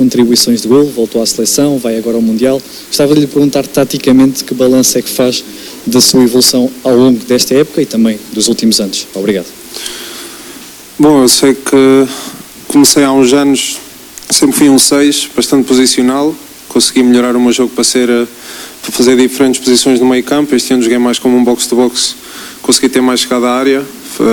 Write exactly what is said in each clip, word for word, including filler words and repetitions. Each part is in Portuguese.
contribuições de golo, voltou à seleção, vai agora ao Mundial. Gostava de lhe perguntar taticamente que balanço é que faz da sua evolução ao longo desta época e também dos últimos anos. Obrigado. Bom, eu sei que comecei há uns anos, sempre fui um seis, bastante posicional, consegui melhorar o meu jogo para, ser, para fazer diferentes posições no meio campo. Este ano joguei mais como um box-to-box, consegui ter mais chegada à área.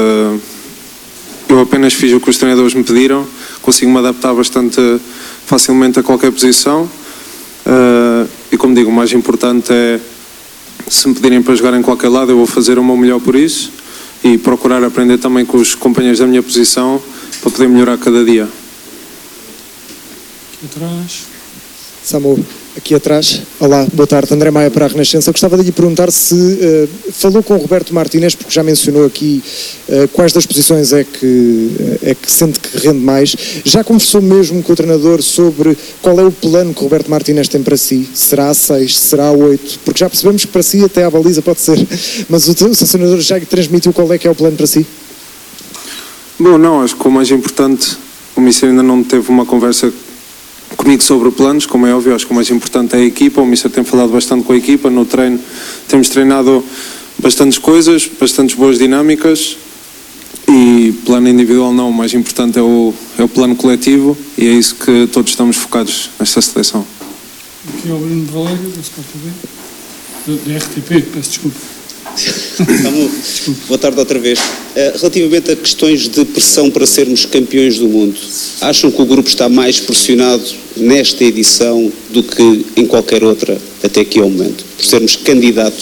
Eu apenas fiz o que os treinadores me pediram, consigo me adaptar bastante facilmente a qualquer posição. E como digo, o mais importante é, se me pedirem para jogar em qualquer lado, eu vou fazer o meu melhor por isso e procurar aprender também com os companheiros da minha posição para poder melhorar cada dia. Aqui atrás. Samu, aqui atrás. Olá, boa tarde. André Maia para a Renascença. Eu gostava de lhe perguntar se uh, falou com o Roberto Martínez, porque já mencionou aqui uh, quais das posições é que, uh, é que sente que rende mais. Já conversou mesmo com o treinador sobre qual é o plano que o Roberto Martínez tem para si? Será a seis? Será a oito? Porque já percebemos que para si até a baliza pode ser. Mas o treinador já lhe transmitiu qual é que é o plano para si? Bom, não, acho que o mais importante, o Mister ainda não teve uma conversa comigo sobre planos, como é óbvio. Acho que o mais importante é a equipa. O Mister tem falado bastante com a equipa. No treino temos treinado bastantes coisas, bastantes boas dinâmicas, e plano individual não, o mais importante é o, é o plano coletivo, e é isso que todos estamos focados nesta seleção. Aqui é o Bruno Valério, da Sport T V, da R T P, peço desculpa. Boa tarde outra vez. Relativamente a questões de pressão para sermos campeões do mundo, acham que o grupo está mais pressionado nesta edição do que em qualquer outra até aqui ao momento, por sermos candidatos?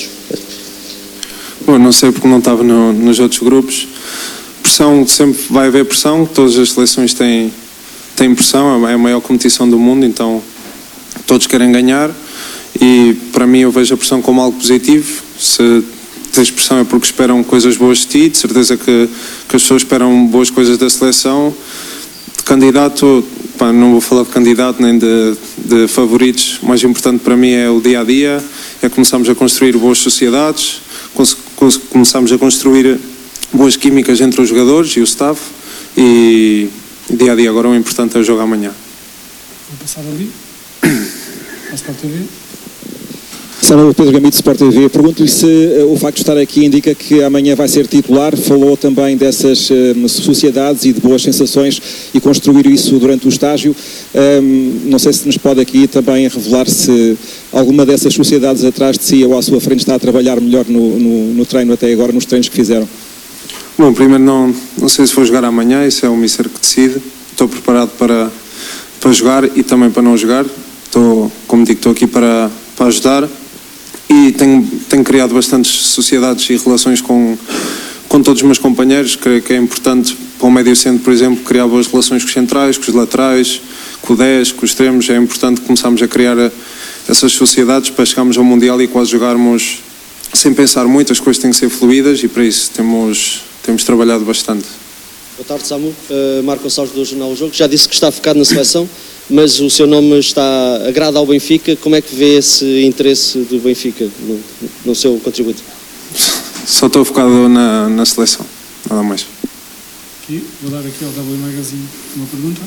Bom, não sei porque não estava no, nos outros grupos. Pressão, sempre vai haver pressão, todas as seleções têm, têm pressão, é a maior competição do mundo, então todos querem ganhar, e para mim eu vejo a pressão como algo positivo. Se tens pressão é porque esperam coisas boas de ti, de certeza que, que as pessoas esperam boas coisas da seleção. De candidato, pá, não vou falar de candidato nem de, de favoritos, o mais importante para mim é o dia a dia, é começarmos a construir boas sociedades, começarmos a construir boas químicas entre os jogadores e o staff, e dia a dia agora o importante é o jogo amanhã. Vou passar ali, para a Sport T V. Samuel, Pedro Gamito, Sport T V. Pergunto-lhe se uh, o facto de estar aqui indica que amanhã vai ser titular. Falou também dessas uh, sociedades e de boas sensações e construir isso durante o estágio. Um, não sei se nos pode aqui também revelar se alguma dessas sociedades atrás de si ou à sua frente está a trabalhar melhor no, no, no treino até agora, nos treinos que fizeram. Bom, primeiro não, não sei se vou jogar amanhã, isso é o Mister que decide. Estou preparado para, para jogar e também para não jogar. Estou, como digo, estou aqui para, para ajudar. E tenho, tenho criado bastantes sociedades e relações com, com todos os meus companheiros, que, que é importante para o médio centro, por exemplo, criar boas relações com os centrais, com os laterais, com o dez, com os extremos. É importante começarmos a criar essas sociedades para chegarmos ao Mundial e quase jogarmos sem pensar muito. As coisas têm que ser fluídas e para isso temos, temos trabalhado bastante. Boa tarde, Samu. Uh, Marco Gonçalves do Jornal O Jogo. Já disse que está focado na seleção, mas o seu nome está agrada ao Benfica. Como é que vê esse interesse do Benfica no, no seu contributo? Só estou focado na, na seleção, nada mais. Aqui, vou dar aqui ao W Magazine uma pergunta.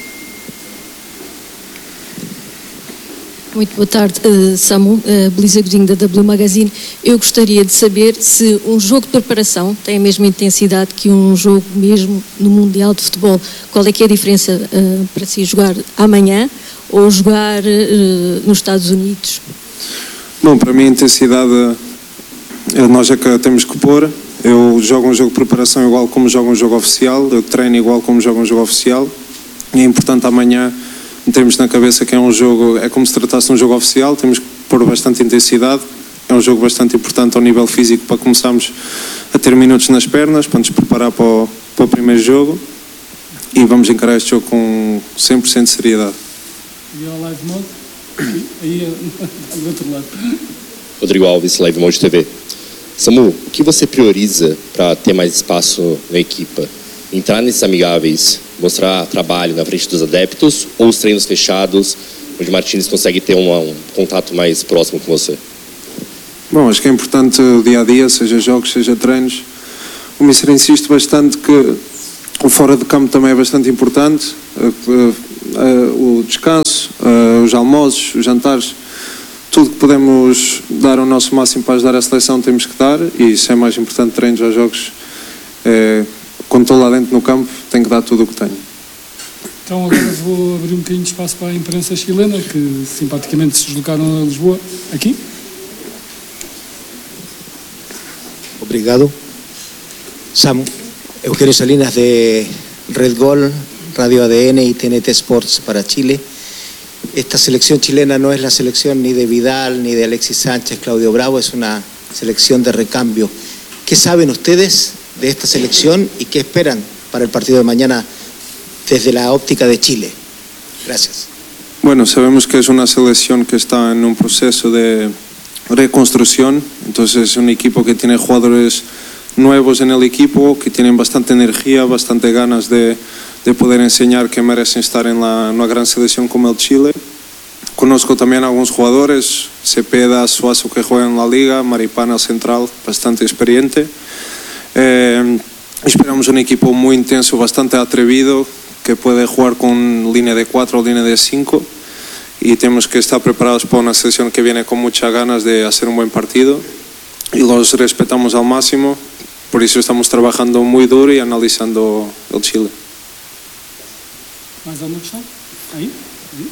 Muito boa tarde, uh, Samu, uh, Belisa Godinho da W Magazine. Eu gostaria de saber se um jogo de preparação tem a mesma intensidade que um jogo mesmo no Mundial de Futebol. Qual é que é a diferença uh, para si jogar amanhã ou jogar uh, nos Estados Unidos? Bom, para mim a intensidade nós é que temos que pôr. Eu jogo um jogo de preparação igual como jogo um jogo oficial, eu treino igual como jogo um jogo oficial, e é importante amanhã temos na cabeça que é um jogo, é como se tratasse de um jogo oficial, temos que pôr bastante intensidade. É um jogo bastante importante ao nível físico para começarmos a ter minutos nas pernas, para nos preparar para o, para o primeiro jogo, e vamos encarar este jogo com cem por cento de seriedade. E ao Live Mode, aí é do outro lado. Rodrigo Alves, Live Mode T V. Samu, o que você prioriza para ter mais espaço na equipa? Entrar nesses amigáveis, mostrar trabalho na frente dos adeptos, ou os treinos fechados, onde Martínez consegue ter um, um contato mais próximo com você? Bom, acho que é importante o dia a dia, seja jogos, seja treinos. O Mister insiste bastante que o fora de campo também é bastante importante. uh, o descanso, uh, os almoços, os jantares, tudo que podemos dar o nosso máximo para ajudar a seleção temos que dar, e isso é mais importante, treinos aos jogos. É, quando estou lá dentro no campo, tenho que dar tudo o que tenho. Então agora vou abrir um bocadinho de espaço para a imprensa chilena, que simpaticamente se deslocaram a Lisboa, aqui. Obrigado. Samu, Eugenio Salinas de Red Gol, Radio A D N y T N T Sports para Chile. Esta selección chilena no es la selección ni de Vidal, ni de Alexis Sánchez, Claudio Bravo, es una selección de recambio. ¿Qué saben ustedes de esta selección y qué esperan para el partido de mañana desde la óptica de Chile? Gracias. Bueno, sabemos que es una selección que está en un proceso de reconstrucción, entonces es un equipo que tiene jugadores nuevos en el equipo, que tienen bastante energía, bastante ganas de, de poder enseñar que merecen estar en la, una gran selección como el Chile. Conozco también a algunos jugadores, Cepeda, Suazo, que juegan en la liga, Maripana, el central, bastante experiente. Eh, esperamos un equipo muy intenso, bastante atrevido, que puede jugar con línea de cuatro o línea de cinco, y tenemos que estar preparados para una selección que viene con muchas ganas de hacer un buen partido, y los respetamos al máximo. Por eso estamos trabajando muy duro y analizando el Chile. ¿Más alguna cuestión? Ahí. Ahí.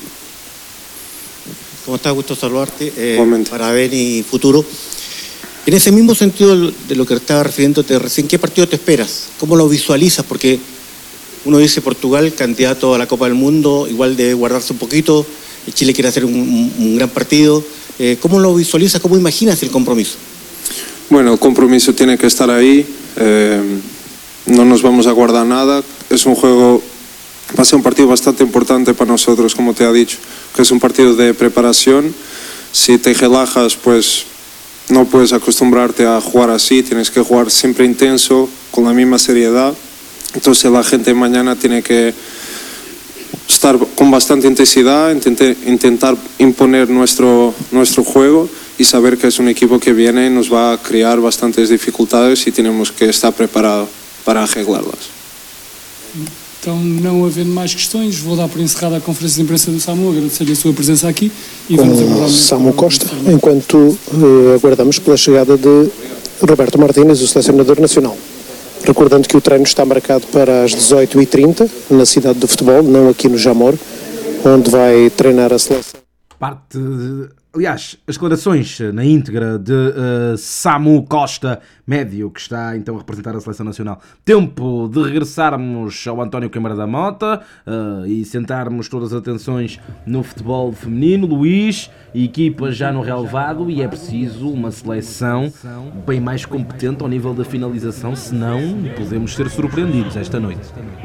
¿Cómo estás? Gusto saludarte. Eh, Momento. para ver y futuro. En ese mismo sentido de lo que estaba refiriéndote recién, ¿qué partido te esperas? ¿Cómo lo visualizas? Porque uno dice Portugal, candidato a la Copa del Mundo, igual debe guardarse un poquito. Chile quiere hacer un, un, un gran partido. Eh, ¿Cómo lo visualizas? ¿Cómo imaginas el compromiso? Bueno, el compromiso tiene que estar ahí. Eh, no nos vamos a guardar nada. Es un juego, va a ser un partido bastante importante para nosotros, como te he dicho, que es un partido de preparación. Si te relajas, pues no puedes acostumbrarte a jugar así, tienes que jugar siempre intenso, con la misma seriedad. Entonces la gente mañana tiene que estar con bastante intensidad, intentar, intentar imponer nuestro, nuestro juego y saber que es un equipo que viene y nos va a crear bastantes dificultades y tenemos que estar preparados para arreglarlas. Então, não havendo mais questões, vou dar por encerrada a conferência de imprensa do Samu, agradecer-lhe a sua presença aqui e vamos aguardar... Samu Costa, enquanto uh, aguardamos pela chegada de Roberto Martínez, o selecionador nacional. Recordando que o treino está marcado para as dezoito e trinta na cidade do futebol, não aqui no Jamor, onde vai treinar a seleção. Parte, aliás, as declarações na íntegra de uh, Samu Costa, médio, que está então a representar a Seleção Nacional. Tempo de regressarmos ao António Câmara da Mota uh, e centrarmos todas as atenções no futebol feminino. Luís, equipa já no relevado, e é preciso uma seleção bem mais competente ao nível da finalização, senão podemos ser surpreendidos esta noite.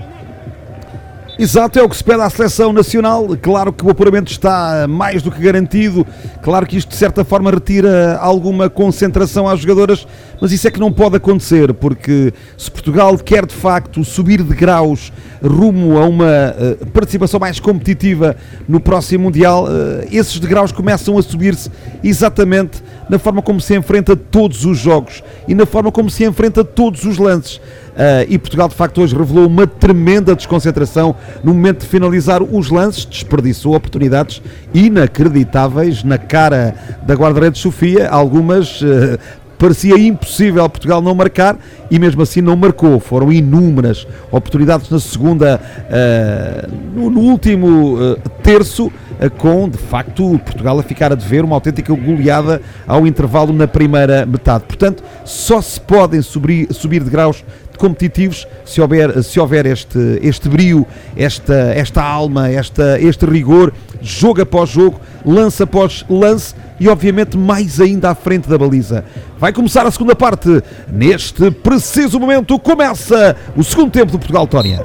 Exato, é o que se pede à Seleção Nacional. Claro que o apuramento está mais do que garantido, claro que isto de certa forma retira alguma concentração às jogadoras, mas isso é que não pode acontecer, porque se Portugal quer de facto subir de graus rumo a uma uh, participação mais competitiva no próximo Mundial, uh, esses degraus começam a subir-se exatamente na forma como se enfrenta todos os jogos e na forma como se enfrenta todos os lances. Uh, e Portugal de facto hoje revelou uma tremenda desconcentração no momento de finalizar os lances, desperdiçou oportunidades inacreditáveis na cara da guarda-redes Sofia, algumas uh, parecia impossível Portugal não marcar e mesmo assim não marcou. Foram inúmeras oportunidades na segunda, uh, no, no último uh, terço, uh, com de facto Portugal a ficar a dever, uma autêntica goleada ao intervalo na primeira metade. Portanto, só se podem subir, subir de graus competitivos se houver, se houver este, este brio, esta, esta alma, esta, este rigor, jogo após jogo, lance após lance e obviamente mais ainda à frente da baliza. Vai começar a segunda parte. Neste preciso momento começa o segundo tempo do Portugal-Tónia.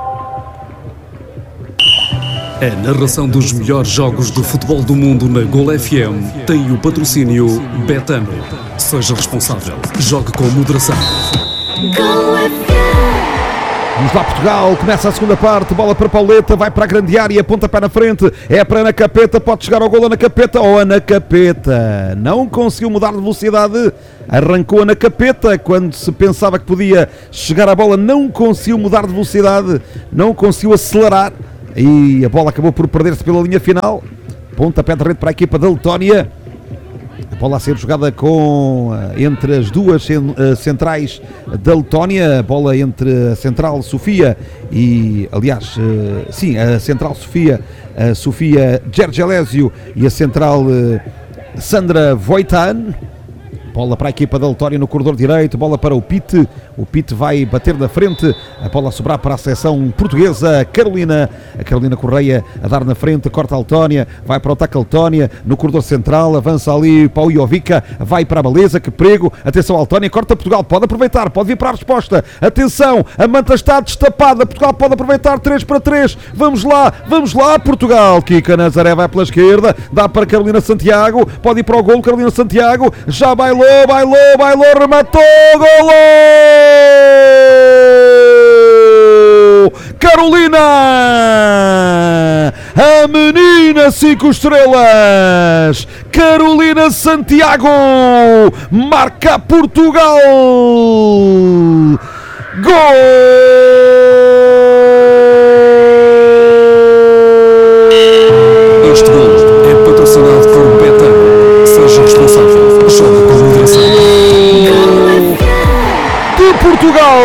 A narração dos melhores jogos do futebol do mundo na Gol F M tem o patrocínio Betano. Seja responsável. Jogue com moderação. Vamos lá, Portugal, começa a segunda parte, bola para Pauleta, vai para a grande área, pontapé na frente, é para Ana Capeta, pode chegar ao gol Ana Capeta, ou oh, Ana Capeta, não conseguiu mudar de velocidade, arrancou Ana Capeta, quando se pensava que podia chegar à bola, não conseguiu mudar de velocidade, não conseguiu acelerar, e a bola acabou por perder-se pela linha final. Pontapé de rede para a equipa da Letónia. A bola a ser jogada com, entre as duas centrais da Letónia, a bola entre a central Sofia e, aliás, sim, a central Sofia, a Sofia Gergelésio e a central Sandra Voitan. Bola para a equipa da Letónia no corredor direito, bola para o Pite, o Pite vai bater na frente, a bola a sobrar para a seleção portuguesa, a Carolina, a Carolina Correia a dar na frente, corta a Letónia, vai para o ataque a Letónia, no corredor central, avança ali para o Jovica, vai para a Beleza, que perigo, atenção a Letónia, corta Portugal, pode aproveitar, pode vir para a resposta, atenção, a manta está destapada, Portugal pode aproveitar, três para três, vamos lá, vamos lá Portugal, Kika Nazaré vai pela esquerda, dá para Carolina Santiago, pode ir para o golo, Carolina Santiago, já bailou, bailou, bailou, rematou, golo! Carolina! A menina cinco estrelas! Carolina Santiago! Marca Portugal! Gol! Este gol é patrocinado por Betano. Seja responsável. Joga com moderação. De Portugal!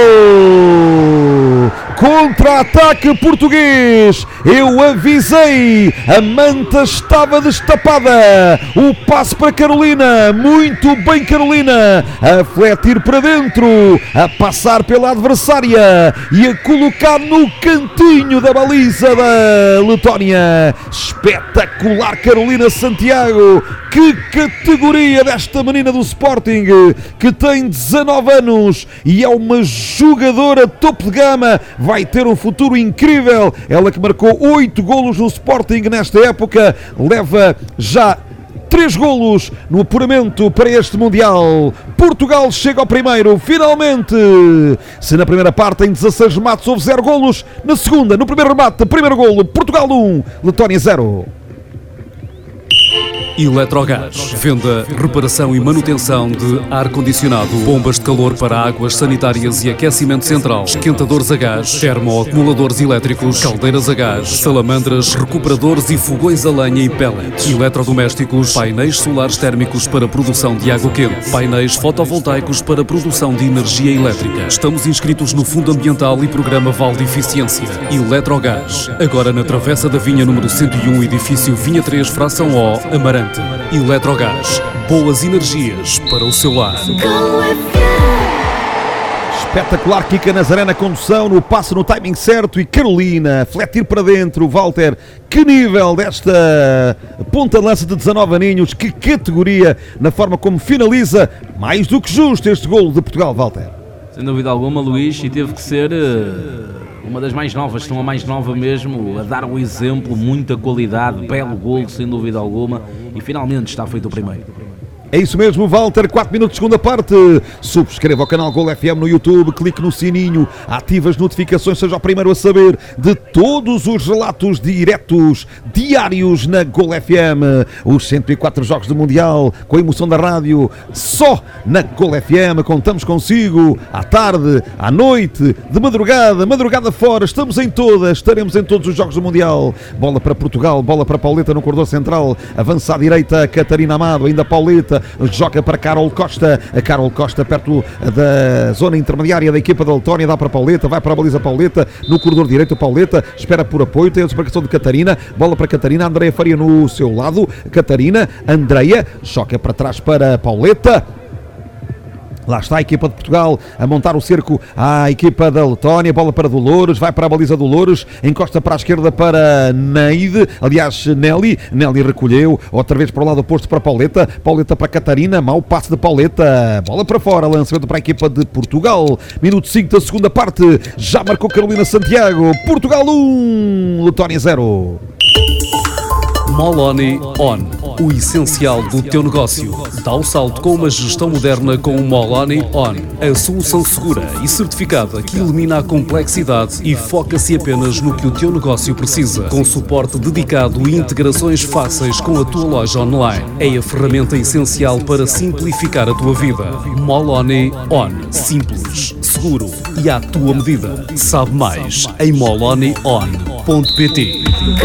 Contra-ataque português, eu avisei, a manta estava destapada, o passe para Carolina, muito bem Carolina, a fletir para dentro, a passar pela adversária e a colocar no cantinho da baliza da Letónia. Espetacular Carolina Santiago, que categoria desta menina do Sporting, que tem dezanove anos e é uma jogadora topo de gama, vai ter um futuro incrível, ela que marcou oito golos no Sporting nesta época, leva já três golos no apuramento para este Mundial. Portugal chega ao primeiro, finalmente. Se na primeira parte em dezasseis remates houve zero golos, na segunda, no primeiro remate, primeiro golo, Portugal um, Letónia zero. Eletrogás. Venda, reparação e manutenção de ar-condicionado, bombas de calor para águas sanitárias e aquecimento central, esquentadores a gás, termoacumuladores elétricos, caldeiras a gás, salamandras, recuperadores e fogões a lenha e pellets, eletrodomésticos, painéis solares térmicos para produção de água quente, painéis fotovoltaicos para produção de energia elétrica. Estamos inscritos no Fundo Ambiental e Programa Val de Eficiência. Eletrogás. Agora na Travessa da Vinha número cento e um, edifício Vinha três, fração O, Amarante. Eletrogás, boas energias para o seu lar. Espetacular Kika Nazaré na condução, no passo no timing certo e Carolina, fletir para dentro, Walter, que nível desta ponta de lança de dezanove aninhos, que categoria na forma como finaliza, mais do que justo este golo de Portugal, Walter. Sem dúvida alguma, Luís, e teve que ser uma das mais novas, se não a mais nova mesmo, a dar o exemplo, muita qualidade, belo golo, sem dúvida alguma, e finalmente está feito o primeiro. É isso mesmo, Walter, quatro minutos de segunda parte. Subscreva o canal Gol F M no YouTube, clique no sininho, ative as notificações, seja o primeiro a saber de todos os relatos diretos, diários na Gol F M. Os cento e quatro jogos do Mundial, com a emoção da rádio, só na Gol F M. Contamos consigo, à tarde, à noite, de madrugada, madrugada fora, estamos em todas, estaremos em todos os jogos do Mundial. Bola para Portugal, bola para Pauleta no corredor central, avança à direita, Catarina Amado, ainda Pauleta, joga para Carol Costa, a Carol Costa perto da zona intermediária da equipa da Letónia, dá para Pauleta, vai para a baliza Pauleta, no corredor direito Pauleta, espera por apoio, tem a desmarcação de Catarina, bola para Catarina, Andreia Faria no seu lado, Catarina, Andreia, choca para trás para Pauleta. Lá está a equipa de Portugal a montar o cerco à equipa da Letónia, bola para Dolores, vai para a baliza Dolores, encosta para a esquerda para Neide, aliás Nelly, Nelly recolheu, outra vez para o lado oposto para Pauleta, Pauleta para Catarina, mau passe de Pauleta, bola para fora, lançamento para a equipa de Portugal, minuto cinco da segunda parte, já marcou Carolina Santiago, Portugal um, Letónia zero. Moloni On. o essencial do teu negócio. Dá o salto com uma gestão moderna com o Moloney On, a solução segura e certificada que elimina a complexidade e foca-se apenas no que o teu negócio precisa, com suporte dedicado e integrações fáceis com a tua loja online. É a ferramenta essencial para simplificar a tua vida. Moloney On, simples, seguro e à tua medida. Sabe mais em moloney on ponto pt.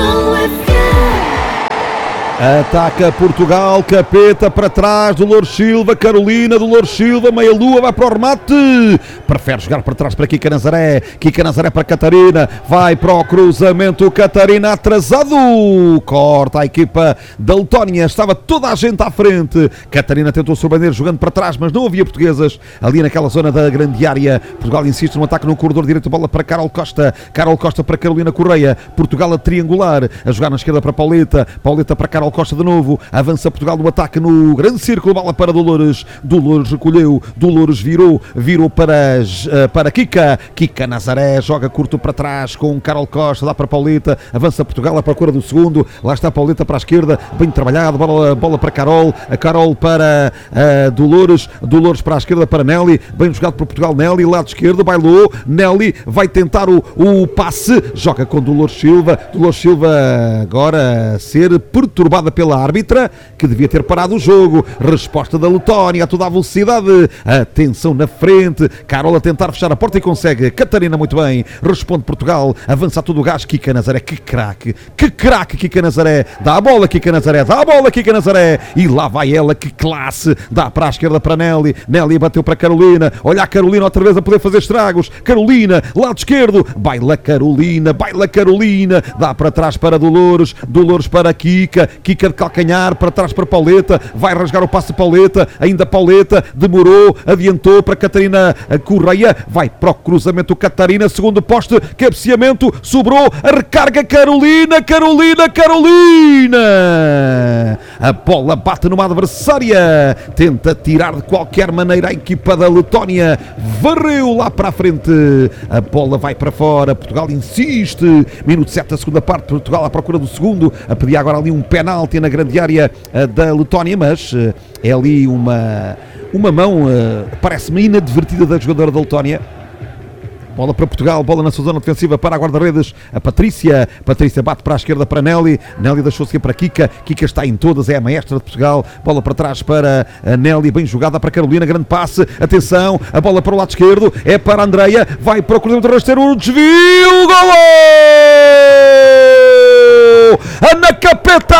Ataca Portugal, Capeta para trás, Dolores Silva, Carolina, Dolores Silva, meia lua, vai para o remate, prefere jogar para trás para Kika Nazaré, Kika Nazaré para Catarina, vai para o cruzamento, Catarina atrasado, corta a equipa da Letónia, estava toda a gente à frente, Catarina tentou surpreender jogando para trás, mas não havia portuguesas, ali naquela zona da grande área, Portugal insiste no ataque no corredor direito, bola para Carol Costa, Carol Costa para Carolina Correia, Portugal a triangular, a jogar na esquerda para Pauleta, Pauleta para Carol Costa de novo, avança Portugal no ataque no grande círculo, bola para Dolores, Dolores recolheu, Dolores virou, virou para, uh, para Kika, Kika Nazaré, joga curto para trás com Carol Costa, dá para Pauleta, avança Portugal à procura do segundo, lá está Pauleta para a esquerda, bem trabalhado, bola, bola para Carol, a Carol para uh, Dolores, Dolores para a esquerda para Nelly, bem jogado por Portugal, Nelly, lado esquerdo, bailou, Nelly vai tentar o, o passe, joga com Dolores Silva, Dolores Silva agora a ser perturbada pela árbitra, que devia ter parado o jogo, resposta da Letónia a toda a velocidade, atenção na frente, Carol a tentar fechar a porta e consegue, Catarina muito bem, responde Portugal, avança a todo o gás, Kika Nazaré, que craque, que craque Kika Nazaré, dá a bola Kika Nazaré, dá a bola Kika Nazaré, e lá vai ela, que classe, dá para a esquerda para Nelly, Nelly bateu para Carolina, olha a Carolina outra vez a poder fazer estragos, Carolina, lado esquerdo, baila Carolina, baila Carolina, dá para trás para Dolores, Dolores para Kika, Kika de calcanhar, para trás para Pauleta, vai rasgar o passe Pauleta, ainda Pauleta, demorou, adiantou para Catarina Correia, vai para o cruzamento Catarina, segundo poste, cabeceamento, sobrou, a recarga Carolina, Carolina, Carolina! A bola bate numa adversária, tenta tirar de qualquer maneira a equipa da Letónia, varreu lá para a frente, a bola vai para fora, Portugal insiste, minuto sete da segunda parte, Portugal à procura do segundo, a pedir agora ali um penal na grande área uh, da Letónia, mas uh, é ali uma, uma mão, uh, parece-me inadvertida da jogadora da Letónia. Bola para Portugal, bola na sua zona defensiva para a guarda-redes, a Patrícia, Patrícia bate para a esquerda para Nelly, Nelly deixou-se para Kika, Kika está em todas, é a maestra de Portugal, bola para trás para a Nelly, bem jogada para a Carolina, grande passe, atenção, a bola para o lado esquerdo, é para a Andreia, vai para o cruzamento rasteiro, o desvio, golo! Ana Capeta!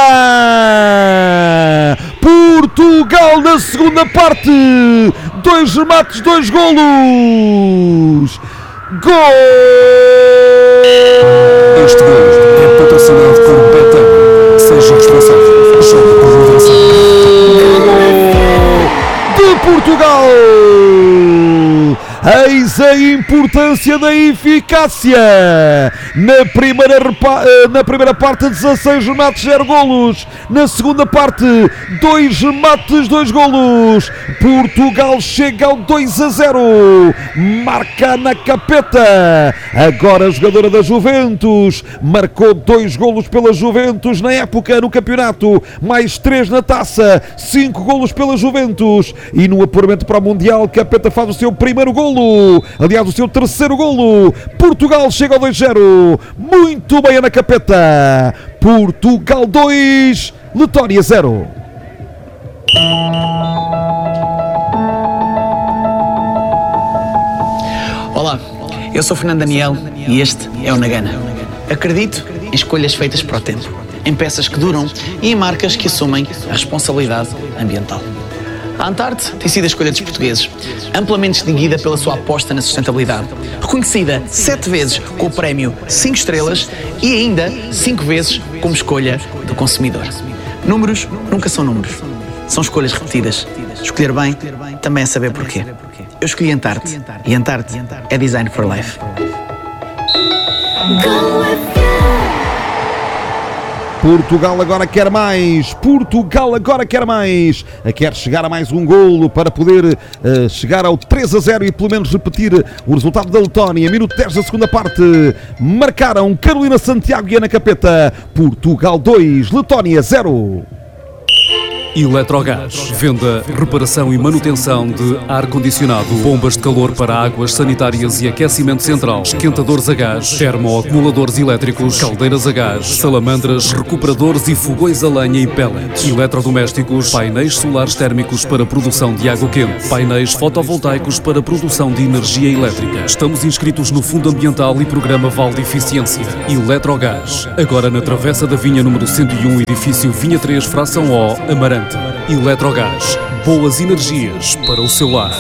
Portugal na segunda parte, dois remates, dois golos! Gol! Este gol é patrocinado por Betano. Seja responsável. Jogue por moderação. De Portugal! Eis a importância da eficácia. Na primeira, na primeira parte, dezasseis remates, zero golos. Na segunda parte, dois remates, dois golos. Portugal chega ao dois a zero. Marca na Capeta. Agora a jogadora da Juventus. Marcou dois golos pela Juventus na época no campeonato. Mais três na taça. Cinco golos pela Juventus. E no apuramento para o Mundial, Capeta faz o seu primeiro golo. Aliás, o seu terceiro golo. Portugal chega ao dois a zero. Muito bem, Ana Capeta. Portugal dois, Letónia zero. Olá, eu sou Fernando Daniel e este é o Nagana. Acredito em escolhas feitas para o tempo, em peças que duram e em marcas que assumem a responsabilidade ambiental. A Antarte tem sido a escolha dos portugueses, amplamente distinguida pela sua aposta na sustentabilidade, reconhecida sete vezes com o prémio cinco estrelas e ainda cinco vezes como escolha do consumidor. Números nunca são números, são escolhas repetidas. Escolher bem também é saber porquê. Eu escolhi Antarte e Antarte é Design for Life. Portugal agora quer mais, Portugal agora quer mais, quer chegar a mais um golo para poder uh, chegar ao três a zero e pelo menos repetir o resultado da Letónia. Minuto dez da segunda parte, marcaram Carolina Santiago e Ana Capeta. Portugal dois, Letónia zero. Eletrogás. Venda, reparação e manutenção de ar-condicionado, bombas de calor para águas sanitárias e aquecimento central, esquentadores a gás, termoacumuladores elétricos, caldeiras a gás, salamandras, recuperadores e fogões a lenha e pellets. Eletrodomésticos, painéis solares térmicos para produção de água quente, painéis fotovoltaicos para produção de energia elétrica. Estamos inscritos no Fundo Ambiental e Programa Vale de Eficiência. Eletrogás. Agora na Travessa da Vinha número cento e um, edifício Vinha três, fração O, Amarante. Eletrogás. Boas energias para o seu lar.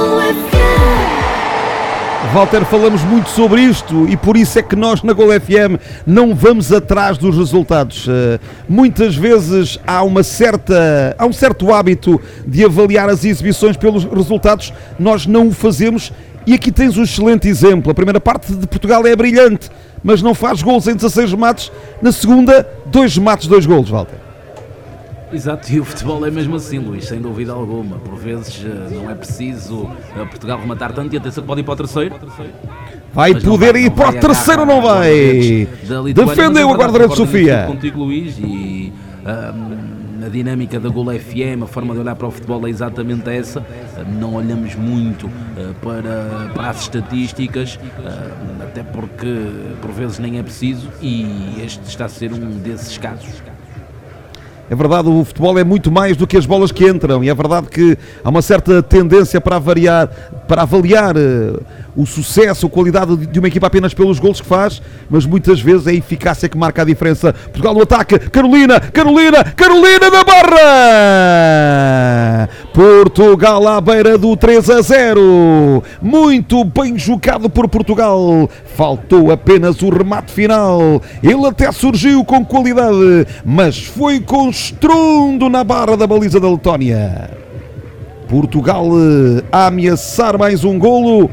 Walter, falamos muito sobre isto e por isso é que nós na Gol F M não vamos atrás dos resultados. Uh, muitas vezes há, uma certa, há um certo hábito de avaliar as exibições pelos resultados, nós não o fazemos e aqui tens um excelente exemplo. A primeira parte de Portugal é brilhante, mas não faz golos em dezasseis remates. Na segunda, dois remates, dois golos, Walter. Exato, e o futebol é mesmo assim, Luís, sem dúvida alguma. Por vezes não é preciso Portugal rematar tanto e atenção que pode ir para o terceiro. Vai mas poder vai, ir para o terceiro, não vai? Defendeu a guarda-redes Sofia. Contigo, Luís, e um, a dinâmica da Gol F M, a forma de olhar para o futebol é exatamente essa. Não olhamos muito uh, para, para as estatísticas, uh, até porque por vezes nem é preciso, e este está a ser um desses casos. É verdade, o futebol é muito mais do que as bolas que entram e é verdade que há uma certa tendência para avaliar, para avaliar uh, o sucesso, a qualidade de uma equipa apenas pelos golos que faz, mas muitas vezes é a eficácia que marca a diferença. Portugal no ataque, Carolina, Carolina, Carolina na barra! Portugal à beira do três a zero. Muito bem jogado por Portugal. Faltou apenas o remate final. Ele até surgiu com qualidade, mas foi com estrondo na barra da baliza da Letónia. Portugal a ameaçar mais um golo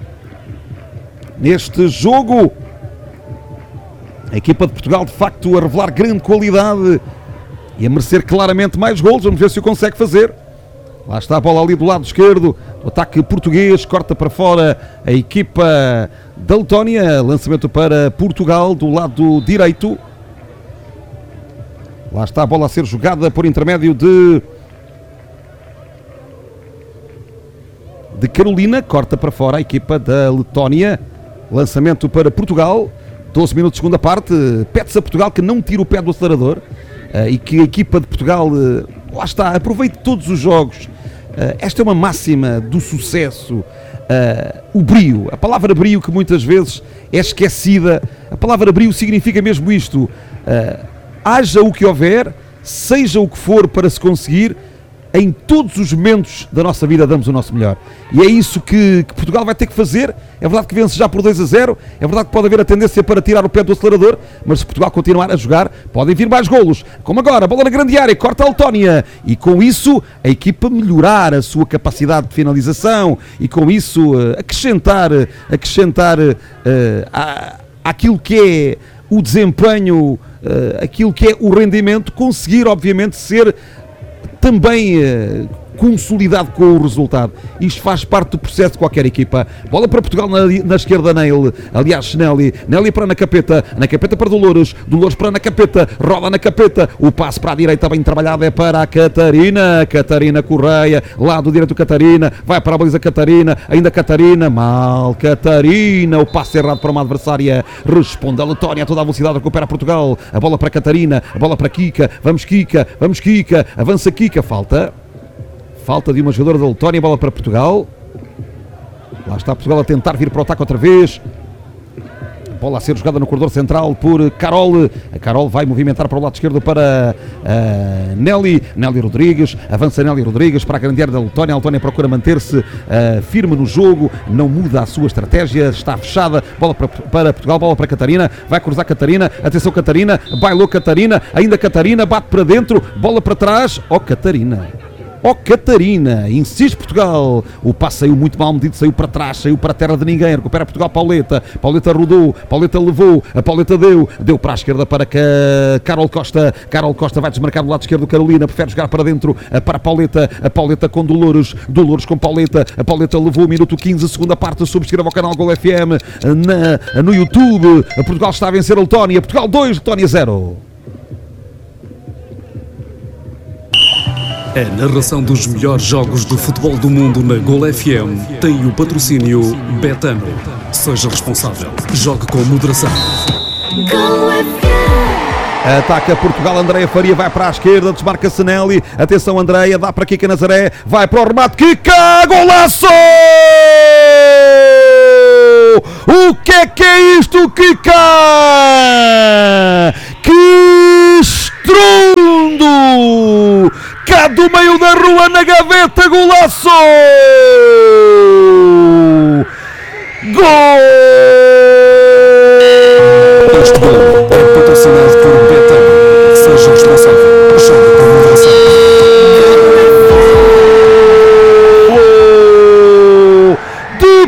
neste jogo. A equipa de Portugal de facto a revelar grande qualidade e a merecer claramente mais golos. Vamos ver se o consegue fazer. Lá está a bola ali do lado esquerdo, o ataque português, corta para fora a equipa da Letónia, lançamento para Portugal do lado direito. Lá está a bola a ser jogada por intermédio de de Carolina, corta para fora a equipa da Letónia, lançamento para Portugal, doze minutos de segunda parte, pede-se a Portugal que não tire o pé do acelerador uh, e que a equipa de Portugal, uh, lá está, aproveite todos os jogos. Uh, esta é uma máxima do sucesso, uh, o brio, a palavra brio que muitas vezes é esquecida. A palavra brio significa mesmo isto, uh, haja o que houver, seja o que for para se conseguir, em todos os momentos da nossa vida damos o nosso melhor. E é isso que, que Portugal vai ter que fazer. É verdade que vence já por dois a zero, é verdade que pode haver a tendência para tirar o pé do acelerador, mas se Portugal continuar a jogar, podem vir mais golos. Como agora, bola na grande área, corta a Letónia. E com isso, a equipa melhorar a sua capacidade de finalização e com isso uh, acrescentar, acrescentar uh, a, aquilo que é o desempenho, uh, aquilo que é o rendimento, conseguir obviamente ser também uh, consolidado com o resultado. Isto faz parte do processo de qualquer equipa. Bola para Portugal na, na esquerda, Neil. Aliás, Nelly. Nelly para Ana Capeta. Ana Capeta para Dolores. Dolores para Ana Capeta. Roda na Capeta. O passe para a direita bem trabalhado é para a Catarina. Catarina Correia. Lado direito Catarina. Vai para a baliza Catarina. Ainda Catarina. Mal Catarina. O passe errado para uma adversária. Responde a Letónia a toda a velocidade. Recupera Portugal. A bola para Catarina. A bola para Kika. Vamos Kika. Vamos Kika. Avança Kika. Falta. Falta de uma jogadora da Letónia, bola para Portugal. Lá está Portugal a tentar vir para o ataque outra vez. Bola a ser jogada no corredor central por Carol. A Carol vai movimentar para o lado esquerdo para uh, Nelly. Nelly Rodrigues. Avança Nelly Rodrigues para a grande área da Letónia. A Letónia procura manter-se uh, firme no jogo. Não muda a sua estratégia. Está fechada. Bola para, para Portugal. Bola para Catarina. Vai cruzar Catarina. Atenção Catarina. Bailou Catarina. Ainda Catarina. Bate para dentro. Bola para trás. Ó oh, Catarina. Ó oh, Catarina, insiste Portugal, o passe saiu muito mal medido, saiu para trás, saiu para a terra de ninguém, recupera Portugal, Pauleta, Pauleta rodou, Pauleta levou, a Pauleta deu, deu para a esquerda para Carol Costa, Carol Costa vai desmarcar do lado esquerdo, Carolina, prefere jogar para dentro, para a Pauleta, a Pauleta com Dolores, Dolores com Pauleta, a Pauleta levou, minuto quinze, segunda parte, subscreva ao canal Gol F M, na, no YouTube, a Portugal está a vencer a Letónia, Portugal dois, Letónia zero. A narração dos melhores jogos de futebol do mundo na Gol F M tem o patrocínio Betano. Seja responsável. Jogue com moderação. Ataca Portugal, Andreia Faria vai para a esquerda, desmarca Senelli. Atenção, Andreia, dá para Kika Nazaré, vai para o remate, Kika, golaço! O que é que é isto, Kika? Que estrondo! Cá do meio da rua, na gaveta, golaço! Gol! Este gol é patrocinado por Betano. Seja responsável. Jogue com moderação. De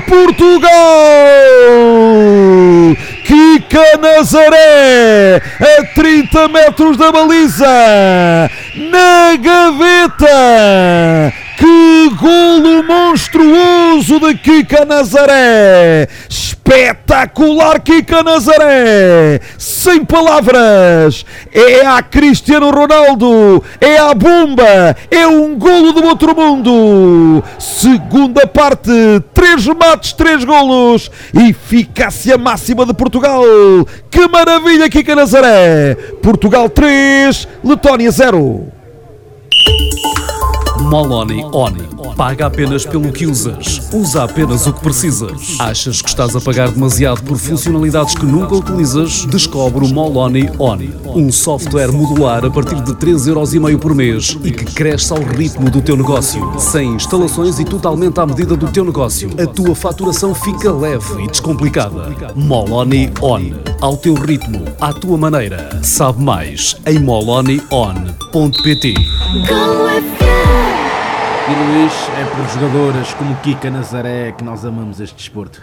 Portugal! Kika Nazaré a trinta metros da baliza, na gaveta. Que golo monstruoso de Kika Nazaré! Espetacular, Kika Nazaré! Sem palavras! É a Cristiano Ronaldo! É a bomba! É um golo do outro mundo! Segunda parte, três remates, três golos! Eficácia máxima de Portugal! Que maravilha, Kika Nazaré! Portugal três, Letónia zero. Moloni On. Paga apenas pelo que usas. Usa apenas o que precisas. Achas que estás a pagar demasiado por funcionalidades que nunca utilizas? Descobre o Moloni On. Um software modular a partir de três euros e meio por mês e que cresce ao ritmo do teu negócio. Sem instalações e totalmente à medida do teu negócio. A tua faturação fica leve e descomplicada. Moloni On. Ao teu ritmo, à tua maneira. Sabe mais em moloni on ponto pt. E Luís, é por jogadoras como Kika Nazaré que nós amamos este desporto.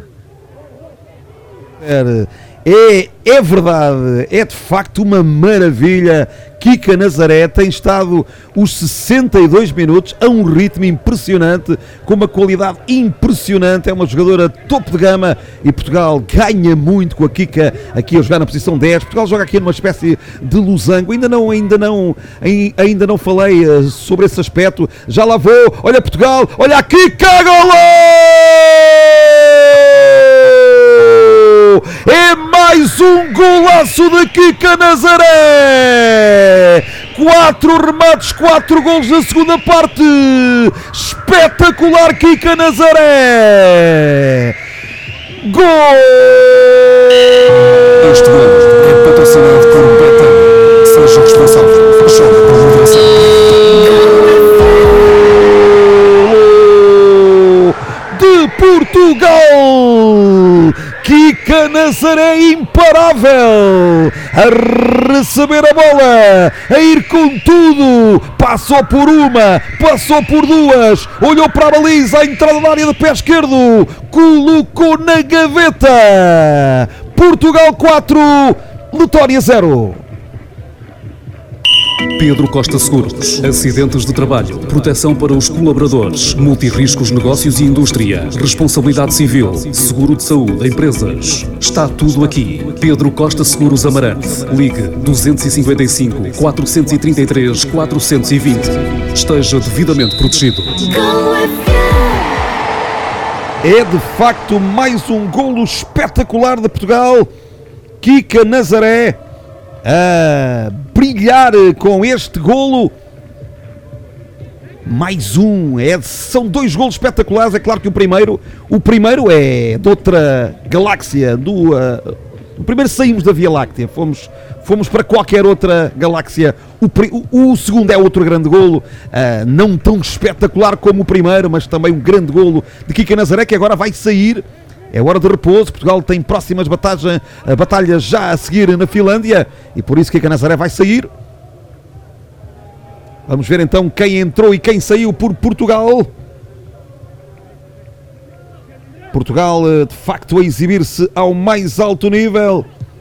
É, é verdade, é de facto uma maravilha. Kika Nazaré tem estado os sessenta e dois minutos a um ritmo impressionante, com uma qualidade impressionante. É uma jogadora topo de gama e Portugal ganha muito com a Kika aqui a jogar na posição dez. Portugal joga aqui numa espécie de losango. Ainda não, ainda não, ainda não falei sobre esse aspecto. Já lá vou. Olha Portugal, olha a Kika, golo! É mais um golaço de Kika Nazaré! Quatro remates, quatro golos na segunda parte! Espetacular, Kika Nazaré! Gol! Este gol é patrocinado por Betano. Seja responsável. Jogue com moderação. De Portugal! Kika Nazaré imparável, a receber a bola, a ir com tudo, passou por uma, passou por duas, olhou para a baliza, a entrada da área de pé esquerdo, colocou na gaveta. Portugal quatro, Letónia zero. Pedro Costa Seguros. Acidentes de trabalho, proteção para os colaboradores, multirriscos, negócios e indústria, responsabilidade civil, seguro de saúde, empresas. Está tudo aqui. Pedro Costa Seguros Amarante. Ligue dois cinco cinco, quatro três três, quatro dois zero. Esteja devidamente protegido. É de facto mais um golo espetacular de Portugal. Kika Nazaré a brilhar com este golo. Mais um, é, são dois golos espetaculares. É claro que o primeiro, o primeiro é de outra galáxia. Do, uh, o primeiro saímos da Via Láctea, fomos, fomos para qualquer outra galáxia. O, o, o segundo é outro grande golo, uh, não tão espetacular como o primeiro, mas também um grande golo de Kika Nazaré, que agora vai sair. É hora de repouso. Portugal tem próximas batalhas, batalhas já a seguir na Finlândia e por isso Kika Nazaré vai sair. Vamos ver então quem entrou e quem saiu por Portugal. Portugal de facto a exibir-se ao mais alto nível.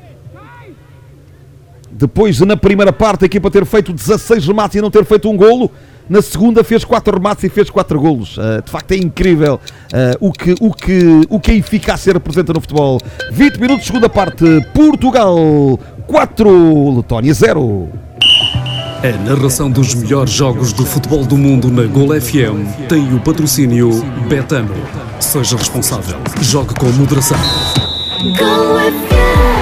Depois de na primeira parte a equipa ter feito dezasseis remates e não ter feito um golo, na segunda fez quatro remates e fez quatro golos. Uh, de facto é incrível uh, o, que, o, que, o que a eficácia representa no futebol. vinte minutos, segunda parte. Portugal quatro, Letónia zero. A narração dos melhores jogos de futebol do mundo na Gol F M tem o patrocínio Betano. Seja responsável. Jogue com moderação. Gol F M.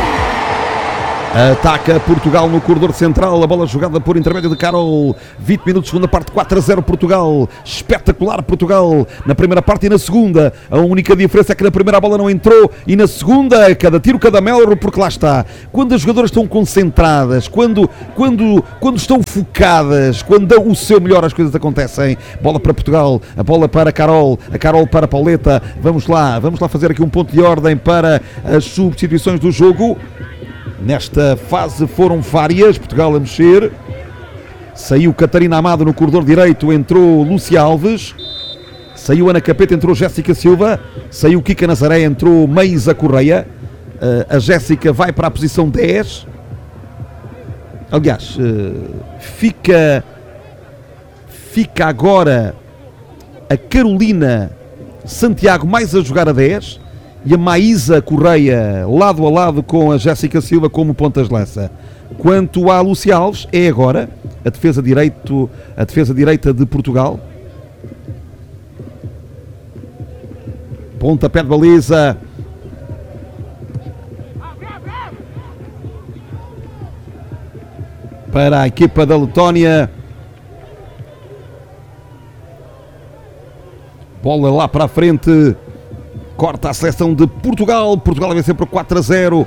Ataca Portugal no corredor central, a bola jogada por intermédio de Carol. vinte minutos, segunda parte, quatro a zero Portugal. Espetacular Portugal na primeira parte e na segunda. A única diferença é que na primeira a bola não entrou e na segunda, cada tiro, cada melro, porque lá está. Quando as jogadoras estão concentradas, quando, quando, quando estão focadas, quando dão o seu melhor, as coisas acontecem. Bola para Portugal, a bola para Carol, a Carol para Pauleta. Vamos lá, vamos lá fazer aqui um ponto de ordem para as substituições do jogo. Nesta fase foram várias, Portugal a mexer. Saiu Catarina Amado no corredor direito, entrou Lúcia Alves. Saiu Ana Capeta, entrou Jéssica Silva. Saiu Kika Nazaré, entrou Meisa Correia. Uh, a Jéssica vai para a posição dez. Aliás, uh, fica, fica agora a Carolina Santiago mais a jogar a dez. E a Maísa Correia lado a lado com a Jéssica Silva como pontas de lança. Quanto à Lúcia Alves, é agora a defesa, direito, a defesa direita de Portugal. Pontapé de baliza. Para a equipa da Letónia. Bola lá para a frente. Corta a seleção de Portugal. Portugal a vencer por quatro a zero.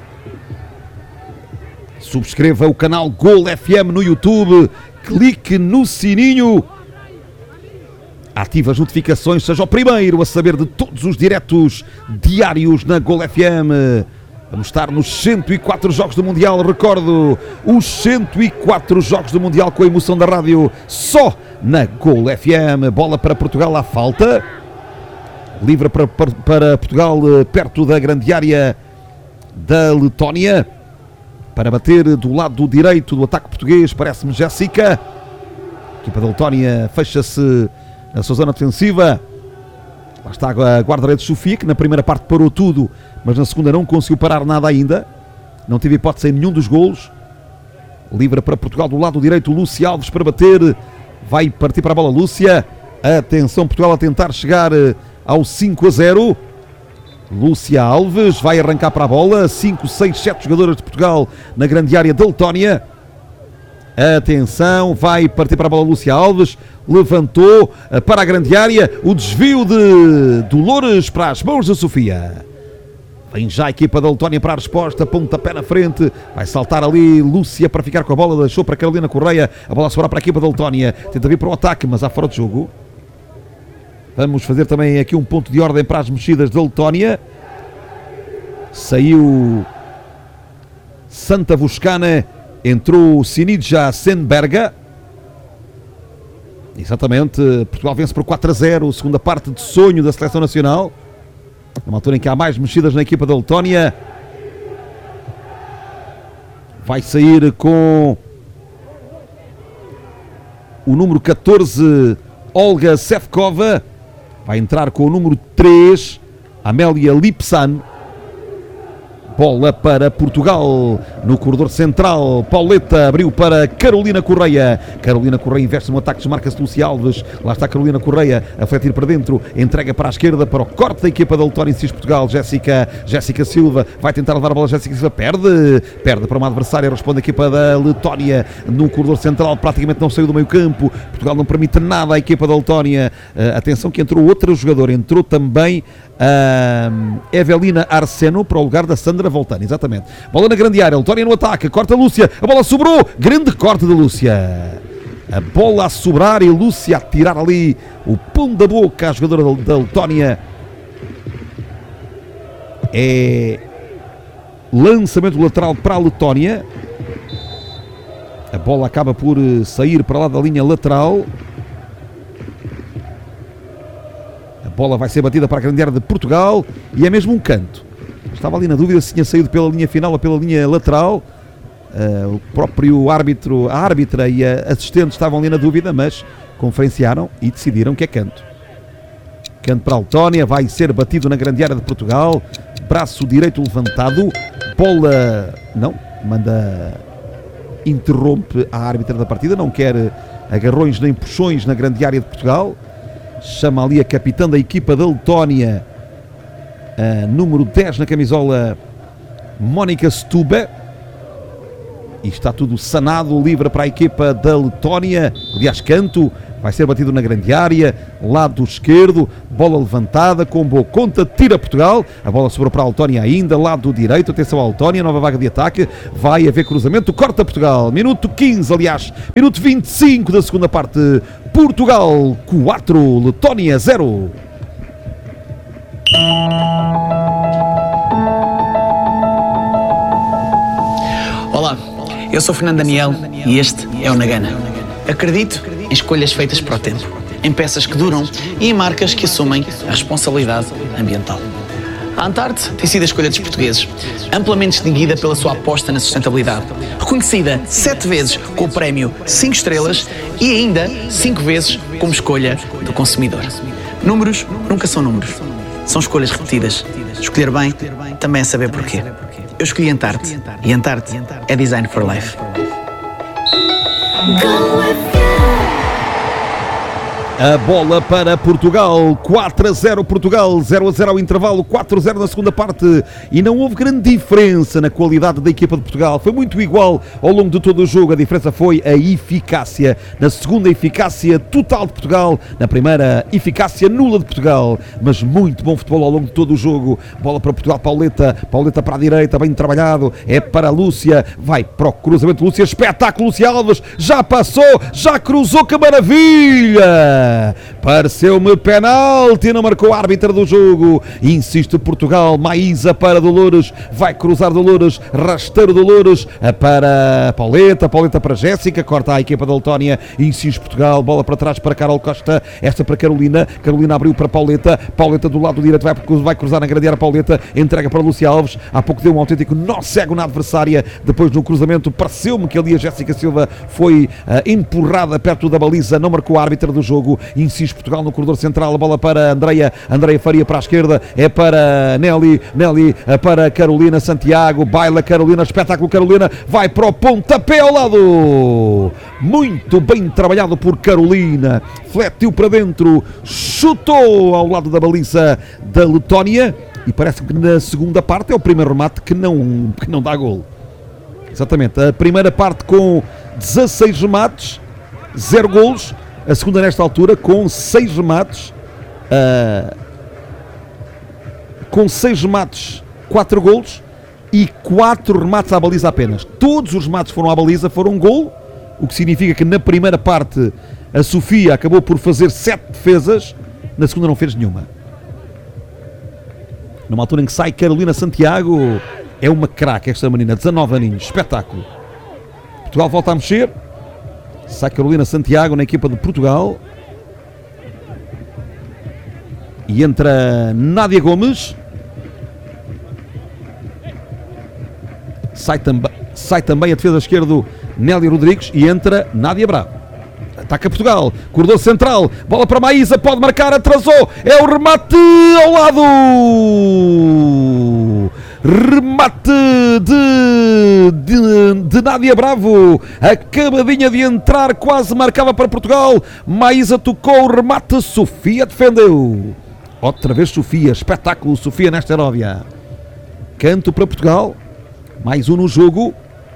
Subscreva o canal Gol F M no YouTube. Clique no sininho. Ative as notificações. Seja o primeiro a saber de todos os diretos diários na Gol F M. Vamos estar nos cento e quatro jogos do Mundial. Recordo, os cento e quatro jogos do Mundial com a emoção da rádio. Só na Gol F M. Bola para Portugal à falta. Livre para, para, para Portugal, perto da grande área da Letónia. Para bater do lado direito do ataque português, parece-me Jéssica. A equipa da Letónia fecha-se na sua zona defensiva. Lá está a guarda-redes Sofia, que na primeira parte parou tudo, mas na segunda não conseguiu parar nada ainda. Não teve hipótese em nenhum dos golos. Livre para Portugal do lado direito, Lúcia Alves para bater. Vai partir para a bola Lúcia. Atenção, Portugal a tentar chegar ao cinco a zero. Lúcia Alves vai arrancar para a bola. cinco, seis, sete jogadoras de Portugal na grande área da Letónia. Atenção, vai partir para a bola Lúcia Alves. Levantou para a grande área. O desvio de Dolores para as mãos de Sofia. Vem já a equipa da Letónia para a resposta. Pontapé na frente. Vai saltar ali Lúcia para ficar com a bola. Deixou para Carolina Correia. A bola a sobrar para a equipa da Letónia. Tenta vir para o ataque, mas há fora de jogo. Vamos fazer também aqui um ponto de ordem para as mexidas da Letónia. Saiu Santa Vuscana, entrou Sinidja Senberga. Exatamente, Portugal vence por quatro a zero, segunda parte de sonho da seleção nacional. Numa altura em que há mais mexidas na equipa da Letónia. Vai sair com o número catorze, Olga Sefkova. Vai entrar com o número três, Amélia Lipsan. Bola para Portugal no corredor central. Pauleta abriu para Carolina Correia. Carolina Correia investe no ataque, desmarca-se Lúcia Alves. Lá está Carolina Correia a fletir para dentro. Entrega para a esquerda para o corte da equipa da Letónia Incis Portugal. Jéssica, Jéssica Silva vai tentar levar a bola. Jéssica Silva perde. Perde para uma adversária. Responde a equipa da Letónia no corredor central. Praticamente não saiu do meio campo. Portugal não permite nada à equipa da Letónia. Uh, atenção que entrou outra jogadora. Entrou também a uh, Evelina Arseno para o lugar da Sandra Voltano, exatamente. Bola na grande área, Letónia no ataque, corta a Lúcia, a bola sobrou, grande corte de Lúcia. A bola a sobrar e Lúcia a tirar ali o pão da boca à jogadora da Letónia. É lançamento lateral para a Letónia. A bola acaba por sair para lá da linha lateral. A bola vai ser batida para a grande área de Portugal e é mesmo um canto. Estava ali na dúvida se tinha saído pela linha final ou pela linha lateral. Uh, o próprio árbitro, a árbitra e a assistente estavam ali na dúvida, mas conferenciaram e decidiram que é canto. Canto para a Letónia, vai ser batido na grande área de Portugal. Braço direito levantado. Bola, não, manda interrompe a árbitra da partida, não quer agarrões nem puxões na grande área de Portugal, chama ali a capitã da equipa da Letónia, a número dez na camisola, Mónica Stuba, e está tudo sanado, livre para a equipa da Letónia. Aliás, canto, vai ser batido na grande área, lado esquerdo, bola levantada, com boa conta, tira Portugal, a bola sobrou para a Letónia ainda, lado direito, atenção à Letónia, nova vaga de ataque, vai haver cruzamento, corta Portugal, minuto quinze, aliás, minuto vinte e cinco da segunda parte, Portugal quatro, Letónia zero. Olá, eu sou Fernando Daniel e este é o Nagana. Acredito em escolhas feitas para o tempo, em peças que duram e em marcas que assumem a responsabilidade ambiental. A Antarte tem sido a escolha dos portugueses, amplamente distinguida pela sua aposta na sustentabilidade, reconhecida sete vezes com o prémio cinco estrelas e ainda cinco vezes como escolha do consumidor. Números nunca são números, são escolhas repetidas. Escolher bem também é saber porquê. Eu escolhi Antarte e Antarte é Design for Life. A bola para Portugal, quatro a zero Portugal, zero a zero ao intervalo, quatro a zero na segunda parte, e não houve grande diferença na qualidade da equipa de Portugal, foi muito igual ao longo de todo o jogo, a diferença foi a eficácia, na segunda eficácia total de Portugal, na primeira eficácia nula de Portugal, mas muito bom futebol ao longo de todo o jogo. Bola para Portugal, Pauleta, Pauleta para a direita, bem trabalhado, é para a Lúcia, vai para o cruzamento, Lúcia, espetáculo, Lúcia Alves, já passou, já cruzou, que maravilha! Pareceu-me penalti, não marcou a árbitra do jogo. Insiste Portugal, Maísa para Dolores, vai cruzar Dolores, rasteiro Dolores para Pauleta, Pauleta para Jéssica, corta a equipa da Letónia, insiste Portugal, bola para trás para Carol Costa, esta para Carolina, Carolina abriu para Pauleta, Pauleta do lado direito vai, vai cruzar na grande área, Pauleta entrega para Lúcia Alves, há pouco deu um autêntico nó cego na adversária, depois no cruzamento pareceu-me que ali a Jéssica Silva foi uh, empurrada perto da baliza, não marcou a árbitra do jogo. Insiste Portugal no corredor central, a bola para Andreia, Andreia Faria para a esquerda, é para Nelly, Nelly para Carolina Santiago, baila Carolina, espetáculo Carolina, vai para o pontapé ao lado, muito bem trabalhado por Carolina, fletiu para dentro, chutou ao lado da baliza da Letónia, e parece que na segunda parte é o primeiro remate que não, que não dá gol. Exatamente, a primeira parte com dezasseis remates, zero golos. A segunda nesta altura com seis remates, uh, com seis remates, quatro golos e quatro remates à baliza apenas. Todos os remates foram à baliza, foram um gol, o que significa que na primeira parte a Sofia acabou por fazer sete defesas, na segunda não fez nenhuma. Numa altura em que sai Carolina Santiago, é uma craque esta menina, dezanove aninhos, espetáculo. Portugal volta a mexer. Sai Carolina Santiago na equipa de Portugal. E entra Nádia Gomes. Sai, tam- sai também a defesa esquerda Nélia Rodrigues. E entra Nádia Bravo. Ataca Portugal. Corredor central. Bola para Maísa. Pode marcar. Atrasou. É o remate ao lado. Remate de, de, de Nádia Bravo, acabadinha de entrar, quase marcava para Portugal. Maísa tocou o remate, Sofia defendeu. Outra vez Sofia, espetáculo Sofia nesta Heróvia. Canto para Portugal, mais um no jogo,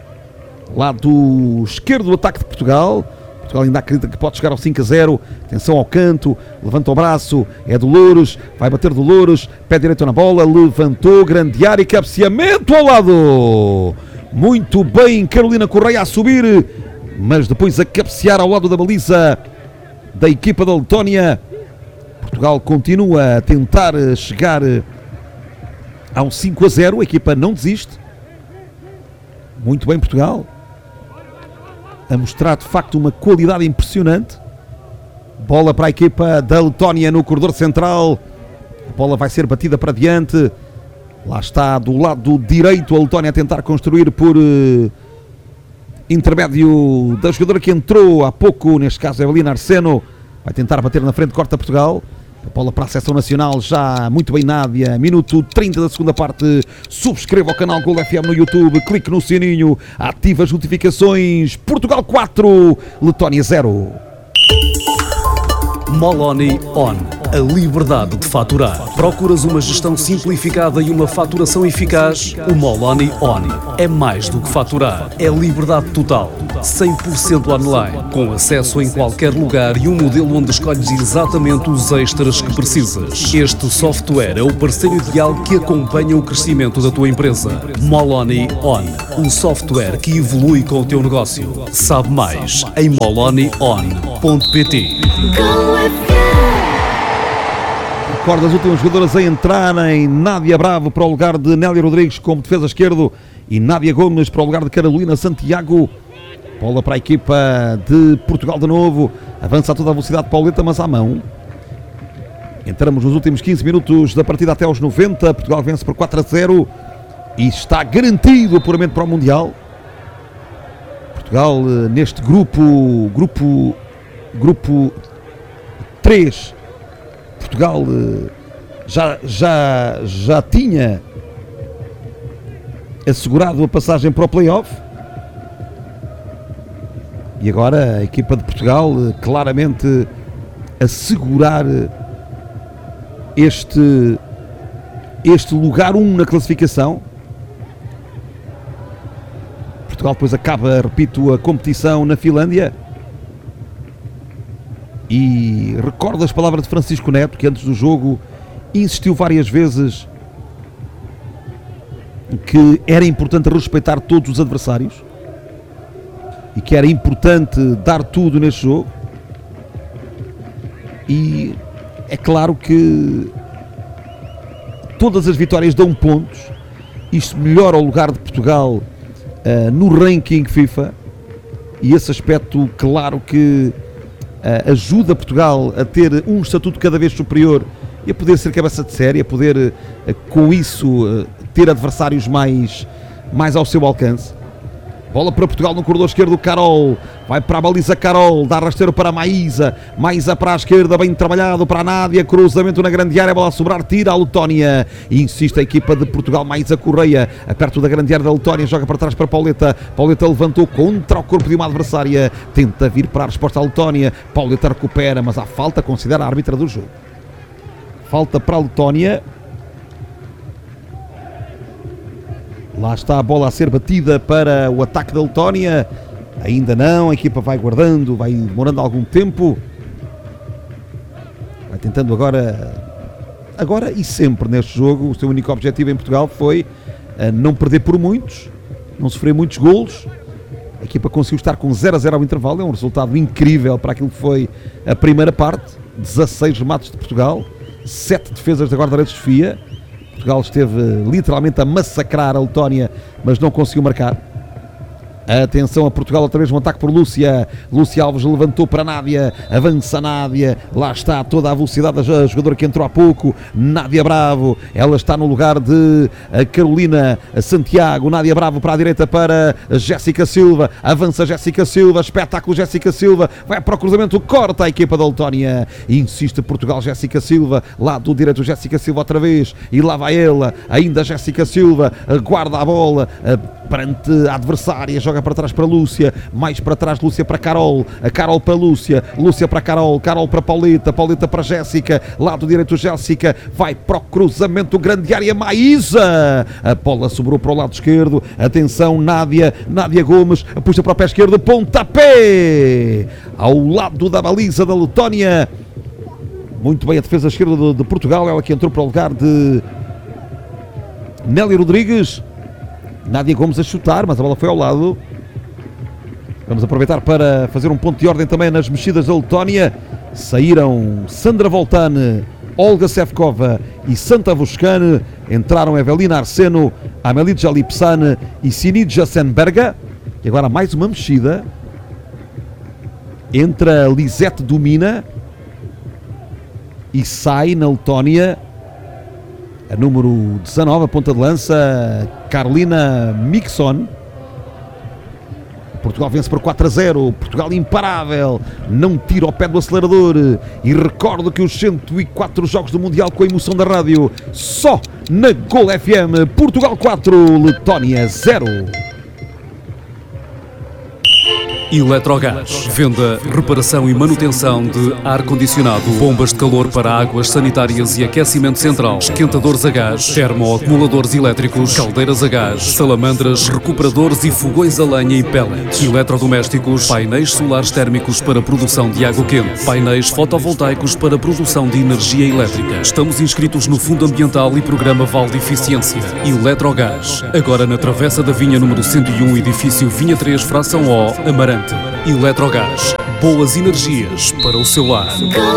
lado esquerdo do ataque de Portugal. Portugal ainda acredita que pode chegar ao cinco a zero. Atenção ao canto, levanta o braço, é Dolores, vai bater Dolores, pé direito na bola, levantou, grande área e cabeceamento ao lado. Muito bem, Carolina Correia a subir, mas depois a cabecear ao lado da baliza da equipa da Letónia. Portugal continua a tentar chegar a um cinco a zero, a equipa não desiste. Muito bem Portugal, a mostrar de facto uma qualidade impressionante. Bola para a equipa da Letónia no corredor central. A bola vai ser batida para diante. Lá está do lado direito a Letónia a tentar construir por uh, intermédio da jogadora que entrou há pouco, neste caso é Evelina Arseno. Vai tentar bater na frente, corta Portugal. A bola para a seleção nacional, já muito bem, Nádia. Minuto trinta da segunda parte. Subscreva o canal Gol F M no YouTube, clique no sininho, ative as notificações. Portugal quatro, Letónia zero. Moloni On. A liberdade de faturar. Procuras uma gestão simplificada e uma faturação eficaz? O Moloni On é mais do que faturar. É liberdade total. cem por cento online. Com acesso em qualquer lugar e um modelo onde escolhes exatamente os extras que precisas. Este software é o parceiro ideal que acompanha o crescimento da tua empresa. Moloni On. Um software que evolui com o teu negócio. Sabe mais em moloni on ponto pt. Recorda as últimas jogadoras a entrarem: Nádia Bravo para o lugar de Nélia Rodrigues como defesa esquerdo e Nádia Gomes para o lugar de Carolina Santiago. Bola para a equipa de Portugal de novo. Avança a toda a velocidade Pauleta, mas à mão. Entramos nos últimos quinze minutos da partida até aos noventa. Portugal vence por quatro a zero e está garantido o apuramento para o Mundial. Portugal neste grupo, grupo, grupo três. Portugal já, já, já tinha assegurado a passagem para o play-off e agora a equipa de Portugal claramente assegurar este, este lugar um na classificação. Portugal depois acaba, repito, a competição na Finlândia. E recordo as palavras de Francisco Neto, que antes do jogo insistiu várias vezes que era importante respeitar todos os adversários e que era importante dar tudo neste jogo. E é claro que todas as vitórias dão pontos. Isto melhora o lugar de Portugal uh, no ranking FIFA, e esse aspecto, claro que Uh, ajuda Portugal a ter um estatuto cada vez superior e a poder ser cabeça de série, a poder uh, com isso uh, ter adversários mais, mais ao seu alcance. Bola para Portugal no corredor esquerdo, Carol, vai para a baliza Carol, dá rasteiro para a Maísa, Maísa para a esquerda, bem trabalhado para a Nádia, cruzamento na grande área, bola a sobrar, tira a Letónia, e insiste a equipa de Portugal, Maísa Correia, perto da grande área da Letónia, joga para trás para Pauleta, Pauleta levantou contra o corpo de uma adversária, tenta vir para a resposta à Letónia, Pauleta recupera, mas há falta, considera a árbitra do jogo. Falta para a Letónia. Lá está a bola a ser batida para o ataque da Letónia. Ainda não, a equipa vai guardando, vai demorando algum tempo. Vai tentando agora, agora e sempre neste jogo. O seu único objetivo em Portugal foi uh, não perder por muitos, não sofrer muitos golos. A equipa conseguiu estar com zero a zero ao intervalo, é um resultado incrível para aquilo que foi a primeira parte. dezasseis remates de Portugal, sete defesas da guarda-redes Sofia. Portugal esteve literalmente a massacrar a Letónia, mas não conseguiu marcar. Atenção a Portugal, outra vez um ataque por Lúcia. Lúcia Alves levantou para Nádia, avança Nádia, lá está toda a velocidade da jogadora que entrou há pouco, Nádia Bravo, ela está no lugar de Carolina Santiago. Nádia Bravo para a direita para Jéssica Silva, avança Jéssica Silva, espetáculo Jéssica Silva, vai para o cruzamento, corta a equipa da Letónia, insiste Portugal, Jéssica Silva, lado direito Jéssica Silva outra vez, e lá vai ela, ainda Jéssica Silva, guarda a bola perante a adversária, joga para trás para Lúcia, mais para trás Lúcia para Carol, a Carol para Lúcia, Lúcia para Carol, Carol para Pauleta, Pauleta para Jéssica, lado direito Jéssica, vai para o cruzamento, grande área, Maísa, a bola sobrou para o lado esquerdo, atenção Nádia, Nádia Gomes, puxa para o pé esquerdo, pontapé, ao lado da baliza da Letónia, muito bem a defesa esquerda de, de Portugal, ela que entrou para o lugar de Nélia Rodrigues. Nádia Gomes a chutar, mas a bola foi ao lado. Vamos aproveitar para fazer um ponto de ordem também nas mexidas da Letónia. Saíram Sandra Voltane, Olga Sefkova e Santa Voscane. Entraram Evelina Arseno, Amelidja Lipsane e Sinidja Senberga. E agora mais uma mexida. Entra Lisette Domina e sai na Letónia a número dezanove, a ponta de lança, Carolina Mixon. Portugal vence por quatro a zero, Portugal imparável, não tira o pé do acelerador. E recordo que os cento e quatro jogos do Mundial com a emoção da rádio, só na Gol F M. Portugal quatro, Letónia zero. Eletrogás. Venda, reparação e manutenção de ar-condicionado, bombas de calor para águas sanitárias e aquecimento central, esquentadores a gás, termoacumuladores elétricos, caldeiras a gás, salamandras, recuperadores e fogões a lenha e pellets, eletrodomésticos, painéis solares térmicos para produção de água quente, painéis fotovoltaicos para produção de energia elétrica. Estamos inscritos no Fundo Ambiental e Programa Vale de Eficiência. Eletrogás. Agora na Travessa da Vinha número cento e um, edifício Vinha três, fração O, Amarante. Eletrogás, boas energias para o seu lar.